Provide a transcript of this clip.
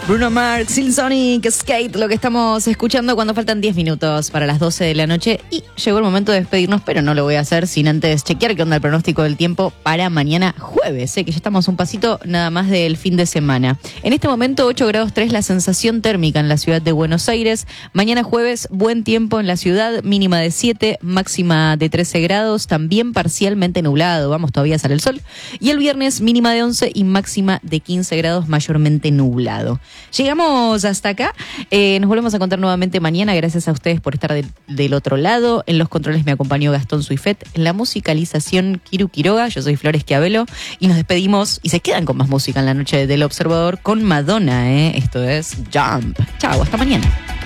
Bruno Mars, Silk Sonic, Skate, lo que estamos escuchando cuando faltan 10 minutos para las 12 de la noche. Y llegó el momento de despedirnos, pero no lo voy a hacer sin antes chequear qué onda el pronóstico del tiempo para mañana jueves. Que ya estamos un pasito nada más del fin de semana. En este momento 8 grados 3 la sensación térmica en la ciudad de Buenos Aires. Mañana jueves buen tiempo en la ciudad, mínima de 7, máxima de 13 grados, también parcialmente nublado, vamos, todavía sale el sol. Y el viernes mínima de 11 y máxima de 15 grados, mayormente nublado. Llegamos hasta acá, nos volvemos a encontrar nuevamente mañana, gracias a ustedes por estar del otro lado. En los controles me acompañó Gastón Suifet, en la musicalización Kiru Quiroga, yo soy Flores Schiavello y nos despedimos y se quedan con más música en la noche del Observador con Madonna, esto es Jump. Chao, hasta mañana.